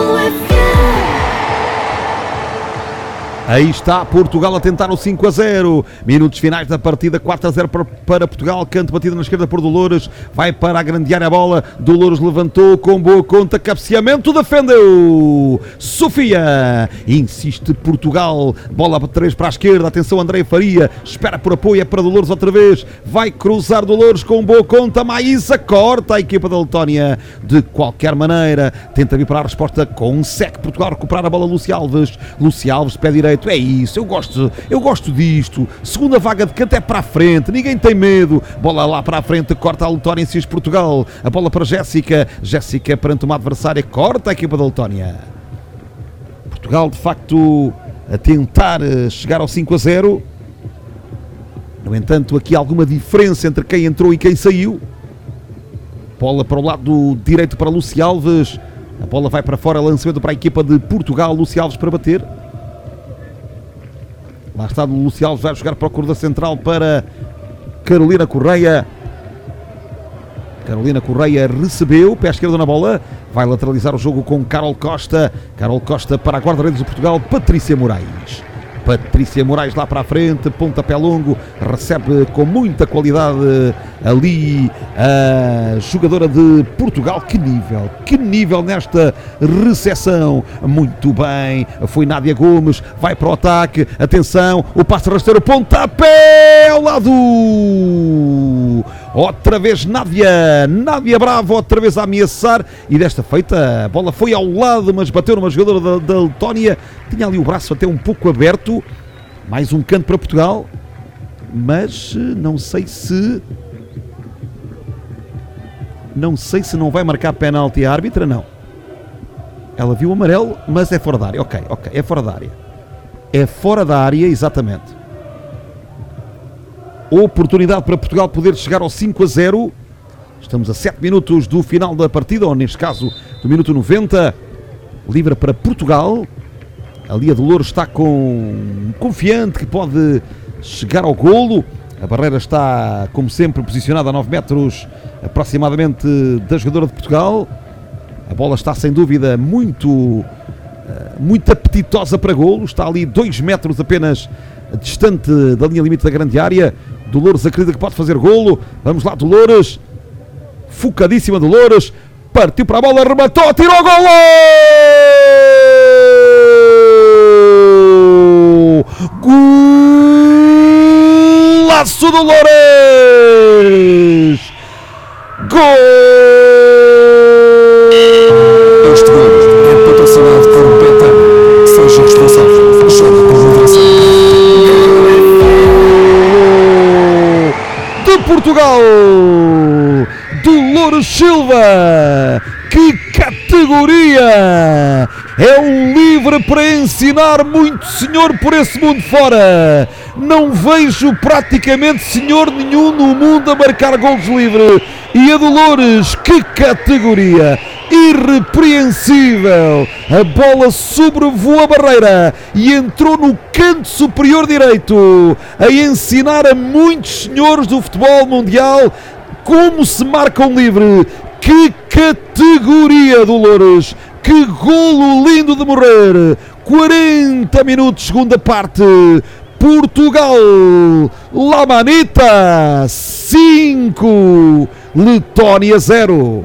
Aí está Portugal a tentar o cinco a zero. Minutos finais da partida, quatro a zero para, para Portugal. Canto batido na esquerda por Dolores. Vai para a grande área a bola. Dolores levantou com boa conta. Cabeceamento, defendeu. Sofia. Insiste Portugal. Bola para três para a esquerda. Atenção, André Faria. Espera por apoio. É para Dolores outra vez. Vai cruzar Dolores com boa conta. Maísa corta a equipa da Letónia. De qualquer maneira, tenta vir para a resposta. Consegue Portugal recuperar a bola. Lúcia Alves. Lúcia Alves, pé direito. É isso, eu gosto, eu gosto disto. Segunda vaga de canto é para a frente, ninguém tem medo. Bola lá para a frente, corta a Letónia, insiste Portugal. A bola para Jéssica. Jéssica perante uma adversária, corta a equipa da Letónia. Portugal, de facto, a tentar chegar ao cinco a zero. No entanto, aqui há alguma diferença entre quem entrou e quem saiu. Bola para o lado direito para Lúcia Alves. A bola vai para fora, lançamento para a equipa de Portugal. Lúcia Alves para bater. Lá está o Lúcia Alves, vai jogar para o corredor central para Carolina Correia. Carolina Correia recebeu, pé esquerdo na bola, vai lateralizar o jogo com Carol Costa. Carol Costa para a guarda-redes de Portugal, Patrícia Moraes. Patrícia Moraes lá para a frente, pontapé longo, recebe com muita qualidade ali a jogadora de Portugal. Que nível, que nível nesta recepção. Muito bem, foi Nádia Gomes, vai para o ataque, atenção, o passe rasteiro, pontapé ao lado. Outra vez Nádia, Nádia Bravo, outra vez a ameaçar, e desta feita a bola foi ao lado, mas bateu numa jogadora da, da Letónia, tinha ali o braço até um pouco aberto. Mais um canto para Portugal, mas não sei se não sei se não vai marcar penalti a árbitra. Não, ela viu o amarelo, mas é fora da área. Ok, ok, é fora da área, é fora da área, exatamente. Oportunidade para Portugal poder chegar ao cinco a zero. Estamos a sete minutos do final da partida, ou neste caso do minuto noventa. Livre para Portugal. Ali a Dolores está com confiante que pode chegar ao golo. A barreira está, como sempre, posicionada a nove metros aproximadamente da jogadora de Portugal. A bola está sem dúvida muito, muito apetitosa para golo. Está ali dois metros apenas distante da linha limite da grande área. Dolores acredita que pode fazer golo. Vamos lá, Dolores. Focadíssima Dolores. Partiu para a bola, rematou, tirou o golo! Golaço Dolores! Gol! Este gol é patrocinado por Betano. Seja responsável. Joga com moderação. De Portugal, Dolores Silva. Que categoria! É um livre para ensinar muito senhor por esse mundo fora. Não vejo praticamente senhor nenhum no mundo a marcar golos livre. E a Dolores, que categoria! Irrepreensível! A bola sobrevoou a barreira e entrou no canto superior direito, a ensinar a muitos senhores do futebol mundial como se marca um livre. Que categoria, Dolores! Que golo lindo de morrer! quarenta minutos, segunda parte. Portugal, La Manita, cinco. Letónia, zero.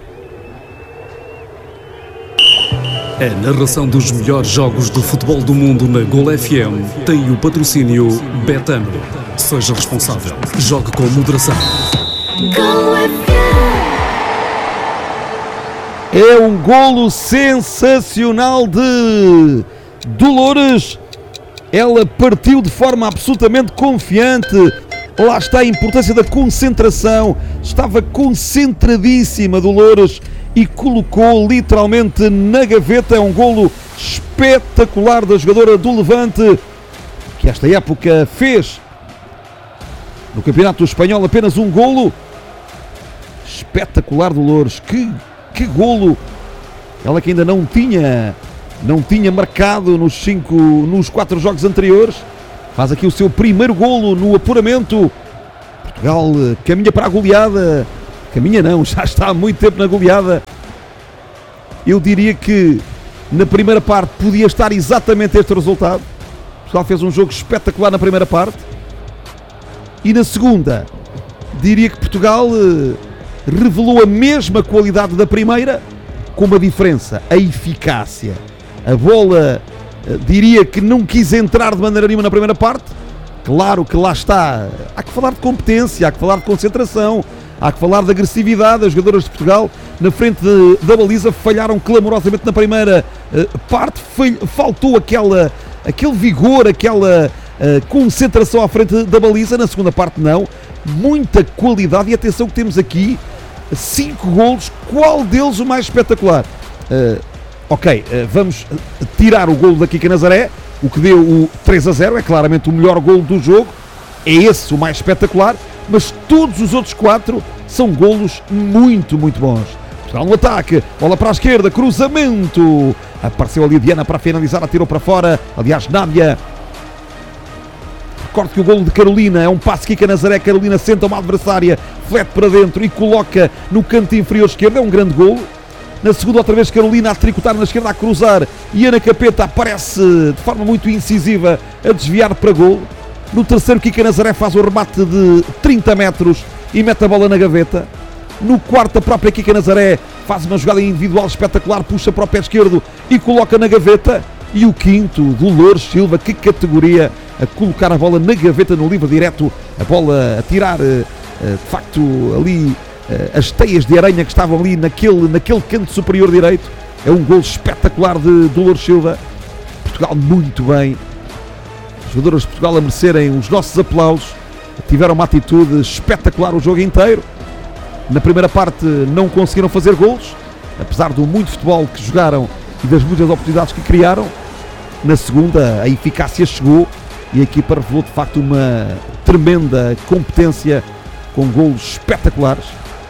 A narração dos melhores jogos de futebol do mundo na Gol F M tem o patrocínio Betano. Seja responsável. Jogue com moderação. Gol F M. É um golo sensacional de Dolores. Ela partiu de forma absolutamente confiante. Lá está a importância da concentração. Estava concentradíssima Dolores e colocou literalmente na gaveta. É um golo espetacular da jogadora do Levante, que esta época fez no Campeonato Espanhol apenas um golo. Espetacular Dolores, que, que golo. Ela que ainda não tinha não tinha marcado nos, cinco, nos quatro jogos anteriores, faz aqui o seu primeiro golo no apuramento. Portugal caminha para a goleada. Caminha não, já está há muito tempo na goleada. Eu diria que na primeira parte podia estar exatamente este resultado. Portugal fez um jogo espetacular na primeira parte. E na segunda, diria que Portugal eh, revelou a mesma qualidade da primeira, com uma diferença, a eficácia. A bola, eh, diria que não quis entrar de maneira nenhuma na primeira parte. Claro que lá está, há que falar de competência, há que falar de concentração, há que falar de agressividade. As jogadoras de Portugal, na frente de, da baliza, falharam clamorosamente na primeira eh, parte. Faltou aquela, aquele vigor, aquela eh, concentração à frente da baliza. Na segunda parte não. Muita qualidade e atenção que temos aqui. Cinco golos, qual deles o mais espetacular? Uh, ok, uh, vamos tirar o golo da Kika Nazaré, o que deu o três a zero, é claramente o melhor golo do jogo, é esse o mais espetacular, mas todos os outros quatro são golos muito, muito bons. Portugal no ataque, bola para a esquerda, cruzamento, apareceu ali a Diana para finalizar, atirou para fora, aliás Nádia. Recordo que o golo de Carolina é um passe Kika Nazaré. Carolina senta uma adversária, flete para dentro e coloca no canto inferior esquerdo. É um grande golo. Na segunda, outra vez Carolina a tricotar na esquerda, a cruzar, e Ana Capeta aparece de forma muito incisiva a desviar para golo. No terceiro, Kika Nazaré faz o remate de trinta metros e mete a bola na gaveta. No quarto, a própria Kika Nazaré faz uma jogada individual espetacular, puxa para o pé esquerdo e coloca na gaveta. E o quinto, Dolores Silva, que categoria, a colocar a bola na gaveta no livre direto, a bola a tirar de facto ali as teias de aranha que estavam ali naquele, naquele canto superior direito. É um golo espetacular de Dolores Silva. Portugal muito bem. Os jogadores de Portugal a merecerem os nossos aplausos. Tiveram uma atitude espetacular o jogo inteiro. Na primeira parte não conseguiram fazer golos, apesar do muito futebol que jogaram e das muitas oportunidades que criaram. Na segunda a eficácia chegou e a equipa revelou de facto uma tremenda competência, com golos espetaculares.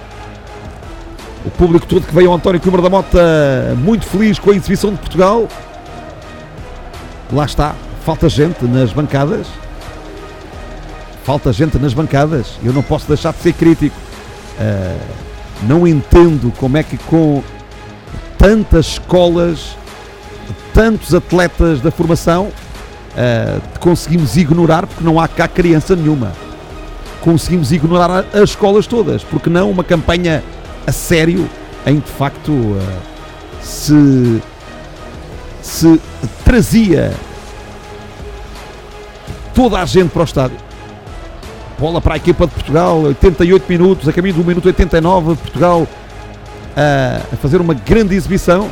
O público todo que veio ao António Coimbra da Mota muito feliz com a exibição de Portugal. Lá está, falta gente nas bancadas. Falta gente nas bancadas. Eu não posso deixar de ser crítico. Uh, não entendo como é que com tantas escolas, tantos atletas da formação, uh, conseguimos ignorar, porque não há cá criança nenhuma. Conseguimos ignorar as escolas todas, porque não uma campanha a sério em que de facto uh, se, se trazia toda a gente para o estádio. Bola para a equipa de Portugal, oitenta e oito minutos, a caminho do minuto oitenta e nove, Portugal uh, a fazer uma grande exibição.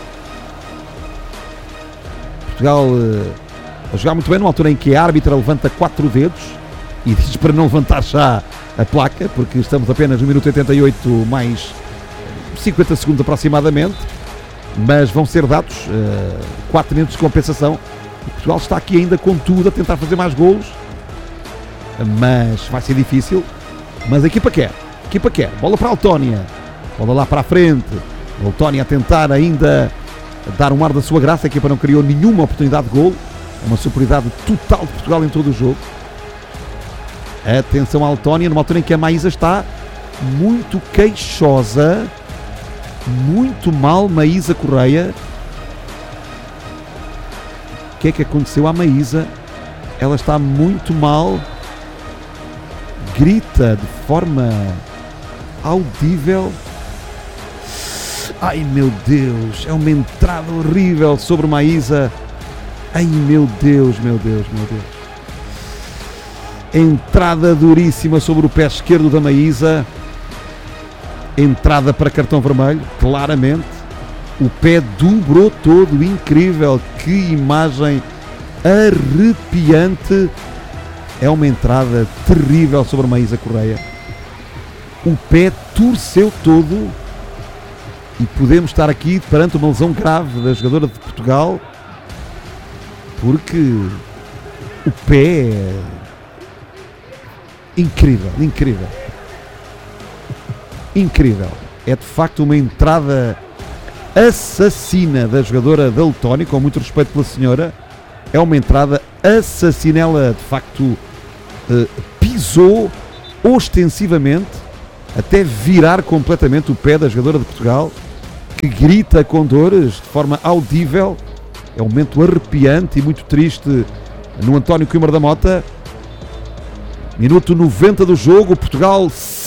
Portugal uh, a jogar muito bem, numa altura em que a árbitra levanta quatro dedos e diz para não levantar já a placa, porque estamos apenas no minuto oitenta e oito mais cinquenta segundos aproximadamente, mas vão ser dados uh, quatro minutos de compensação. E Portugal está aqui ainda com tudo a tentar fazer mais golos, mas vai ser difícil. Mas a equipa quer, a equipa quer, bola para a Letónia, bola lá para a frente, a Letónia a tentar ainda dar um ar da sua graça. A equipa não criou nenhuma oportunidade de golo, é uma superioridade total de Portugal em todo o jogo. Atenção à Letónia, numa altura em que a Maísa está muito queixosa, muito mal. Maísa Correia, o que é que aconteceu à Maísa? Ela está muito mal, grita de forma audível. Ai meu Deus, é uma entrada horrível sobre Maísa. Ai meu Deus, meu Deus, meu Deus. Entrada duríssima sobre o pé esquerdo da Maísa. Entrada para cartão vermelho, claramente. O pé dobrou todo, incrível, que imagem arrepiante. É uma entrada terrível sobre a Maísa Correia. O pé torceu todo e podemos estar aqui perante uma lesão grave da jogadora de Portugal, porque o pé é incrível, incrível, incrível. É de facto uma entrada assassina da jogadora da Letónia, com muito respeito pela senhora. É uma entrada assassina. Ela de facto uh, pisou ostensivamente até virar completamente o pé da jogadora de Portugal, que grita com dores de forma audível. É um momento arrepiante e muito triste no António Coimbra da Mota. Minuto noventa do jogo, Portugal